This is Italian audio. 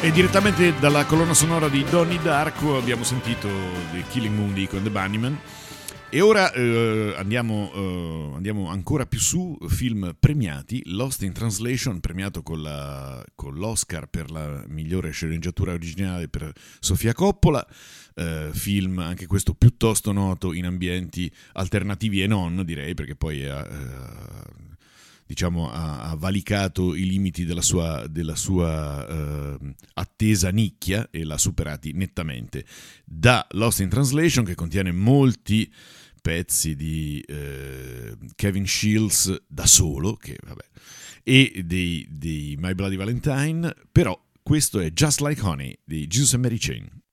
E direttamente dalla colonna sonora di Donnie Darko abbiamo sentito The Killing Moon di Echo and the Bunnymen. E ora andiamo ancora più su, film premiati. Lost in Translation, premiato con l'Oscar per la migliore sceneggiatura originale per Sofia Coppola, film anche questo piuttosto noto in ambienti alternativi e non, direi, perché poi ha valicato i limiti della sua attesa nicchia e l'ha superati nettamente. Da Lost in Translation, che contiene molti pezzi di Kevin Shields da solo, e dei My Bloody Valentine, però questo è Just Like Honey di Jesus and Mary Chain.